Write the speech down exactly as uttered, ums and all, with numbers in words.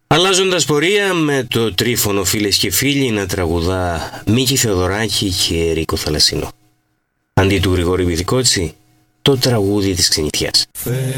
Αλλάζοντας πορεία με το Τρίφωνο φίλες και φίλοι να τραγουδά Μίκη Θεοδωράκη και Ρίκο Θαλασσινό. Αντί του Γρηγόρη Βιδικότση, το τραγούδι της ξενιτιάς.